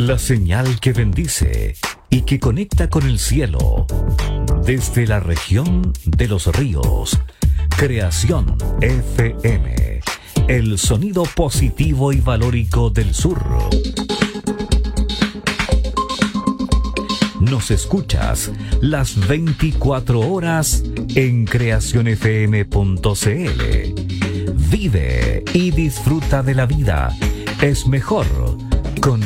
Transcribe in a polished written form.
La señal que bendice y que conecta con el cielo. Desde la región de los ríos. Creación FM. El sonido positivo y valórico del sur. Nos escuchas las 24 horas en creacionfm.cl. Vive y disfruta de la vida. Es mejor